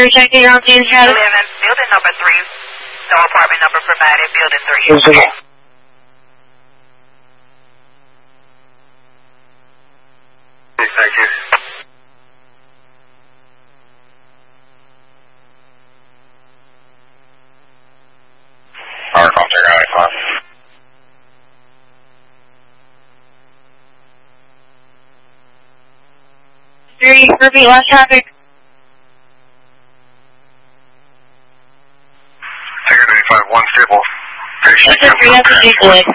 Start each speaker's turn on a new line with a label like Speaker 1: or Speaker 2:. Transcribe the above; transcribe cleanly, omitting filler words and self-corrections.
Speaker 1: Checking out the status.
Speaker 2: Building number 3. No apartment number provided. Building 3.
Speaker 3: Okay.
Speaker 4: Thank you.
Speaker 3: Alright, contact Highway 5.
Speaker 1: Repeat last traffic.
Speaker 4: Tiger 95, 1 stable. Patient
Speaker 1: That's a 3, that's a big